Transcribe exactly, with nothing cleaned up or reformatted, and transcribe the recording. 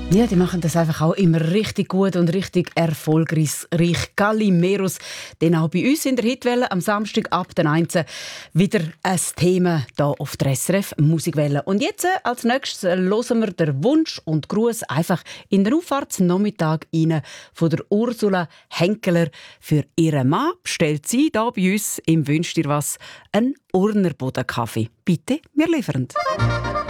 Ja, die machen das einfach auch immer richtig gut und richtig erfolgreich. Gallimeros, dann auch bei uns in der Hitwelle am Samstag ab der neunten wieder ein Thema hier auf der S R F Musikwelle. Und jetzt äh, als nächstes äh, hören wir den Wunsch und Gruß einfach in den Auffahrtsnachmittag rein von der Ursula Henkeler. Für ihren Mann bestellt sie hier bei uns im «Wünsch dir was» einen Urner Bodenkaffee. Bitte, wir liefern.